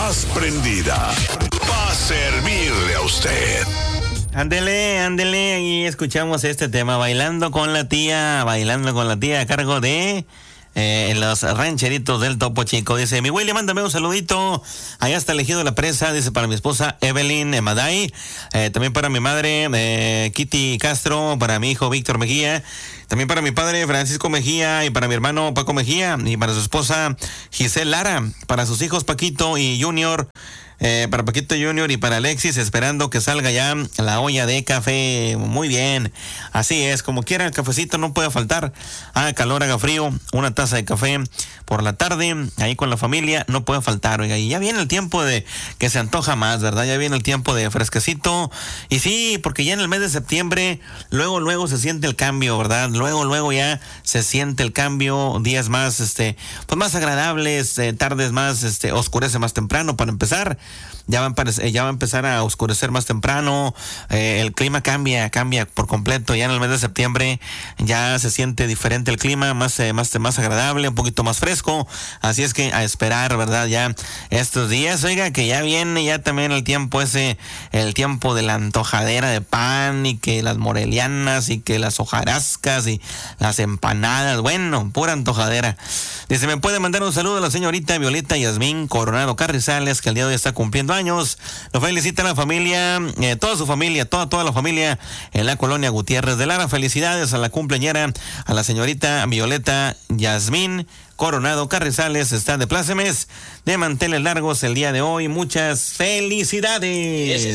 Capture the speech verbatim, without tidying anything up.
más prendida para servirle a usted. Ándele, ándele, y escuchamos este tema, Bailando con la Tía, Bailando con la Tía, a cargo de eh, los rancheritos del Topo Chico. Dice, mi Willy, mándame un saludito, allá está elegido la presa, dice, para mi esposa Evelyn Emaday, eh, también para mi madre eh, Kitty Castro, para mi hijo Víctor Mejía, también para mi padre Francisco Mejía y para mi hermano Paco Mejía y para su esposa Giselle Lara, para sus hijos Paquito y Junior, Eh, para Paquito Junior y para Alexis, esperando que salga ya la olla de café. Muy bien, así es, como quiera el cafecito no puede faltar, haga calor, haga frío, una taza de café por la tarde, ahí con la familia, no puede faltar, oiga, y ya viene el tiempo de que se antoja más, ¿verdad? Ya viene el tiempo de fresquecito, y sí, porque ya en el mes de septiembre, luego, luego se siente el cambio, ¿verdad? Luego, luego ya se siente el cambio, días más, este, pues más agradables, eh, tardes más, este, oscurece más temprano para empezar. Ya va, a empezar, ya va a empezar a oscurecer más temprano, eh, el clima cambia, cambia por completo, ya en el mes de septiembre ya se siente diferente el clima, más, eh, más, más agradable, un poquito más fresco, así es que a esperar, ¿verdad? Ya estos días, oiga, que ya viene ya también el tiempo ese, el tiempo de la antojadera de pan, y que las morelianas, y que las hojarascas, y las empanadas, bueno, pura antojadera. Dice, me puede mandar un saludo a la señorita Violeta Yasmín Coronado Carrizales, que el día de hoy está cumpliendo años. Lo felicita la familia, eh, toda su familia, toda, toda la familia en la colonia Gutiérrez de Lara. Felicidades a la cumpleañera, a la señorita Violeta Yasmín Coronado Carrizales, está de plácemes, de manteles largos el día de hoy. Muchas felicidades.